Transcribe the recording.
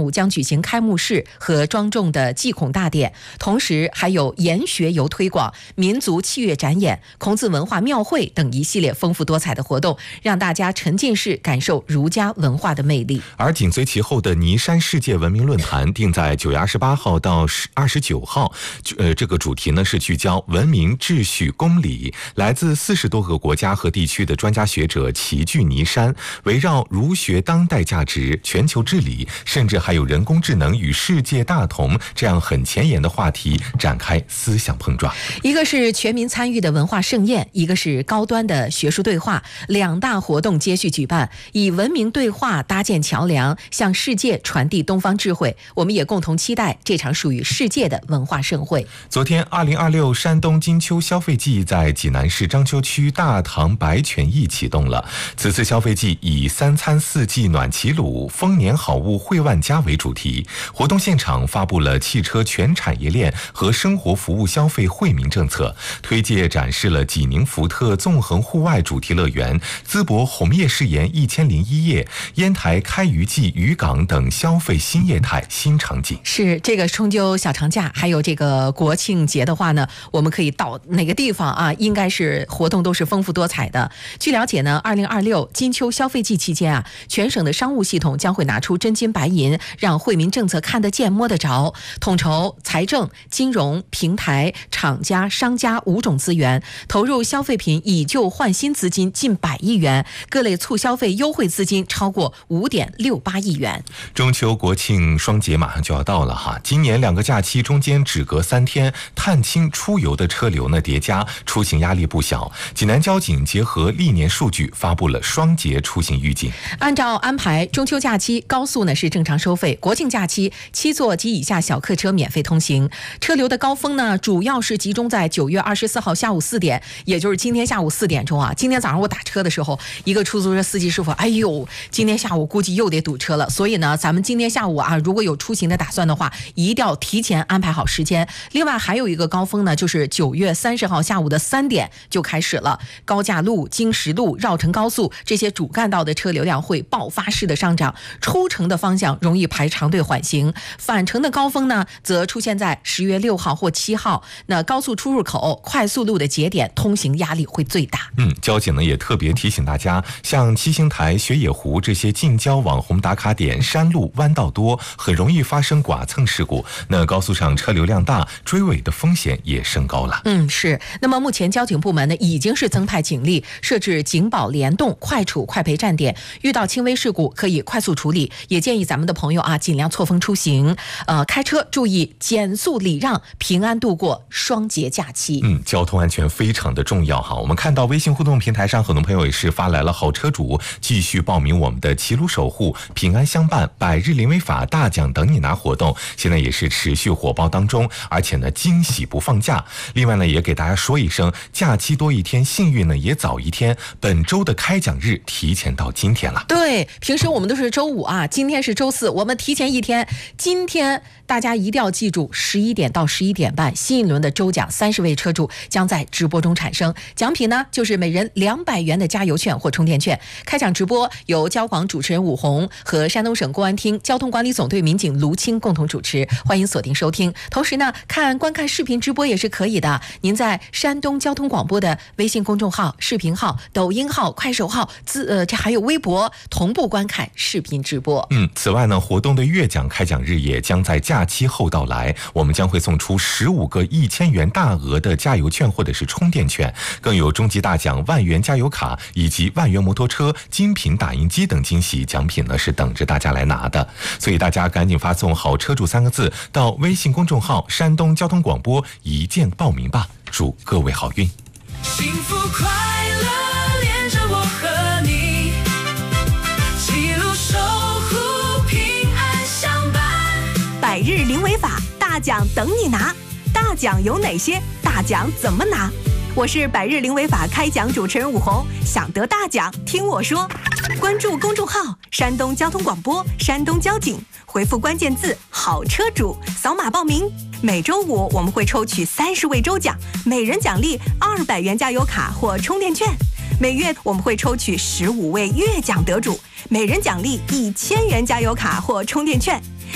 午将举行开幕式和庄重的祭孔大典，同时还有研学游推广、民族器乐展演、孔子文化庙会等一系列丰富多彩的活动，让大家沉浸式感受儒家文化的魅力。 而紧随其后的尼山世界文明论坛定在9月28号到29号，这个主题呢是聚焦文明、秩序、公理，来自40多个国家和地区的专家学者齐聚尼山，围绕儒学当代价值、全球治理，甚至还有人工智能与世界大同这样很前沿的话题展开思想碰撞。 一个是全民参与的文化盛宴，一个是高端的学术对话，两大活动接续举办，以文明对话搭建桥梁，向世界传递东方智慧。我们也共同期待这场属于世界的文化盛会。 昨天2026山东金秋消费季在济南市章丘区大唐白泉驿启动了。此次消费季以3餐4季暖齐鲁，丰年好物惠万家为主题，活动现场发布了汽车全产业链和生活服务消费惠民政策，推介展示了济宁福特纵横户外主题乐园、淄博红叶誓言1001夜、烟台开渔季渔港等消费新业态新场景。 是这个春秋小长假还有这个国庆节的话呢，我们可以到哪个地方啊？应该是活动都是丰富多彩的。据了解呢，2026金秋消费季期间啊，全省的商务系统将会拿出真金白银，让惠民政策看得见摸得着，统筹财政、金融、平台、厂家、商家5种资源，投入消费品以旧换新资金近100亿元，各类促消费优惠资金超过5.68亿元。 中秋国庆双节马上就要到了哈，今年2个假期中间只隔3天，探亲出游的车流呢叠加，出行压力不小。济南交警结合历年数据发布了双节出行预警。 按照安排，中秋假期高速呢是正常收费，国庆假期7座及以下小客车免费通行。车流的高峰呢主要是集中在9月24号下午4点，也就是今天下午4点钟啊。今天早上我打车的时候，一个出租车司机师傅，哎呦，今天下午估计又得堵车了。所以呢，咱们今天下午啊，如果有出行的打算的话，一定要提前安排好时间。另外还有一个高峰呢，就是9月30号下午的3点就开始了，高架路、经石路、绕城高速这些主干道的车流量会爆发式的上涨，出城的方向容易排长队缓行，返程的高峰呢则出现在10月6号或7号，那高速出入口、快速路的节点通行压力会最大。 交警呢也特别提醒大家，像七星台、雪野湖这些近郊网红打卡点，山路弯道多，很容易发生剐蹭事故，那高速上车流量大，追尾的风险也升高了。 是。那么目前交警部门呢已经是增派警力，设置警保联动、快处、快赔站点，遇到轻微事故可以快速处理。也建议咱们的朋友啊，尽量错峰出行，开车注意减速礼让，平安度过双节假期。 交通安全非常的重要哈。我们看到微信互动平台上，很多朋友也是发来了好车主继续报名我们的齐鲁守护、平安相伴、百日零违法大奖等你拿活动，现在也是持续火爆当中，而且呢惊喜不放假。另外呢也给大家说一声，假期多一天，幸运呢也早一天，本周的开奖日提前到今天了。 对，平时我们都是周五啊，今天是周4，我们提前一天。今天大家一定要记住，11点到11点半，新一轮的周奖30位车主将在直播中产生，奖品呢就是每人200元的加油券或充电券。开奖直播由交广主持人武红和山东省公安厅交通管理总队民警卢青共同主持，欢迎锁定收听。同时呢，观看视频直播也是可以的，您在山东交通广播的微信公众号、视频号、抖音号、快手号这还有微博同步观看视频直播。 此外呢，活动的月奖开奖日也将在假期后到来，我们将会送出15个1000元大额的加油券或者是充电券，更有终极大奖1万元加油卡以及1万元摩托车、精品打印机等惊喜奖品呢，是等着大家来拿的。所以大家赶紧发送好车主3个字到微信公众号山东交通广播一键报名吧，祝各位好运。 幸福快乐连着我和你，齐鲁守护平安相伴， 百日零违法大奖等你拿，大奖有哪些？大奖怎么拿？我是百日零违法开奖主持人武红，想得大奖听我说。关注公众号山东交通广播、山东交警，回复关键字好车主，扫码报名。每周5我们会抽取30位周奖，每人奖励200元加油卡或充电券。每月我们会抽取15位月奖得主，每人奖励1000元加油卡或充电券。